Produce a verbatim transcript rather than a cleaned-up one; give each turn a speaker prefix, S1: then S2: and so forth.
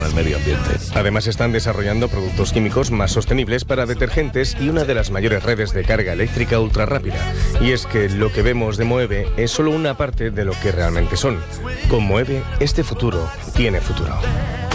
S1: al medio ambiente.
S2: Además están desarrollando productos químicos más sostenibles para detergentes y una de las mayores redes de carga eléctrica ultra rápida. Y es que lo que vemos de Moeve es solo una parte de lo que realmente son. Con Moeve, este futuro tiene futuro.